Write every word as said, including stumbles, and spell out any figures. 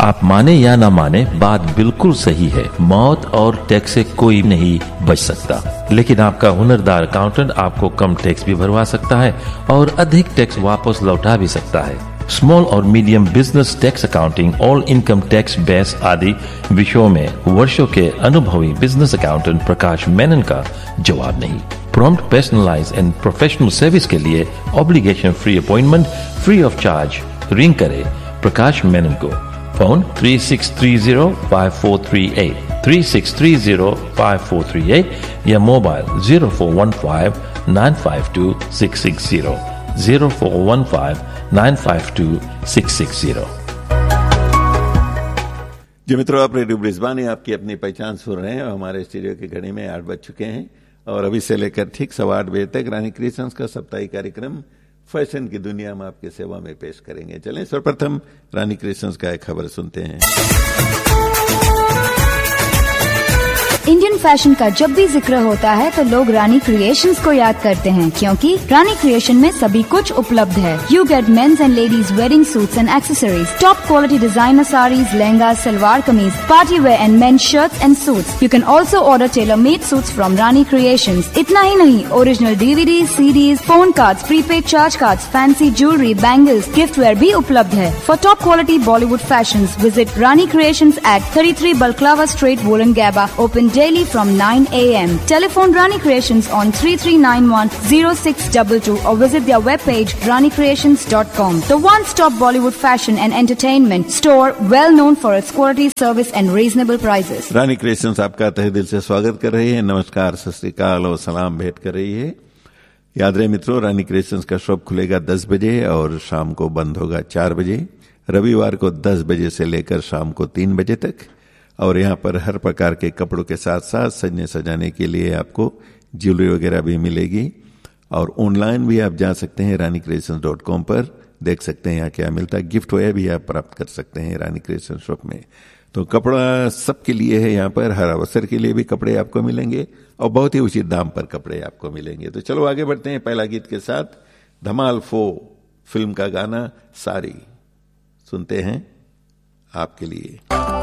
आप माने या ना माने, बात बिल्कुल सही है। मौत और टैक्स से कोई नहीं बच सकता, लेकिन आपका हुनरदार अकाउंटेंट आपको कम टैक्स भी भरवा सकता है और अधिक टैक्स वापस लौटा भी सकता है। स्मॉल और medium business tax accounting, all income tax base आदि विषयों में वर्षों के अनुभवी बिजनेस अकाउंटेंट प्रकाश मेनन का जवाब नहीं। Prompt, personalise and professional service के लिए obligation free appointment free of charge ring करें प्रकाश मेनन को। Phone three six three zero five four three eight, three six three zero five four three eight या mobile zero four one five nine five to six six zero, zero four one five nine five to six six zero. जी मित्रों, आप radio Brisbane आपकी अपनी पहचान सुन रहे हैं और हमारे स्टूडियो की घड़ी में आठ बज चुके हैं और अभी से लेकर ठीक सवा आठ बजे तक रानी क्रिएशंस का साप्ताहिक कार्यक्रम फैशन की दुनिया में आपके सेवा में पेश करेंगे। चलें सर्वप्रथम रानी क्रिएशंस का एक खबर सुनते हैं। इंडियन फैशन का जब भी जिक्र होता है तो लोग रानी क्रिएशंस को याद करते हैं, क्योंकि रानी क्रिएशन में सभी कुछ उपलब्ध है। You get mains and ladies wedding suits and accessories, top quality designer saris, lehenga, salwar kameez, party wear and main shirts and suits. You can also order tailor made suits from Rani creations. इतना ही नहीं, original DVD, CDs, phone cards, prepaid charge cards, fancy jewellery, bangles, gift where भी उपलब्ध है। For top quality Bollywood fashion visit Rani creations eight thirty three Balaclava Street, Wollongabba, open daily from nine a m Telephone Rani Creations on three three nine one zero six two two or visit their webpage rani creations dot com. The one-stop Bollywood fashion and entertainment store, well known for its quality service and reasonable prices. Rani creations आपका तहे दिल से स्वागत कर रही है। नमस्कार, सत श्री अकाल और सलाम भेंट कर रही है। याद रहे मित्रों, रानी क्रिएशंस का शॉप खुलेगा दस बजे और शाम को बंद होगा चार बजे। रविवार को दस बजे से लेकर शाम को तीन बजे तक। और यहाँ पर हर प्रकार के कपड़ों के साथ साथ सजने सजाने के लिए आपको ज्वेलरी वगैरह भी मिलेगी। और ऑनलाइन भी आप जा सकते हैं रानी क्रिएशंस डॉट कॉम पर, देख सकते हैं यहाँ क्या मिलता है। गिफ्ट वेयर भी आप प्राप्त कर सकते हैं रानी क्रिएशंस शॉप में। तो कपड़ा सबके लिए है यहाँ पर, हर अवसर के लिए भी कपड़े आपको मिलेंगे और बहुत ही उचित दाम पर कपड़े आपको मिलेंगे। तो चलो आगे बढ़ते हैं पहला गीत के साथ। धमाल फो फिल्म का गाना सारी सुनते हैं आपके लिए।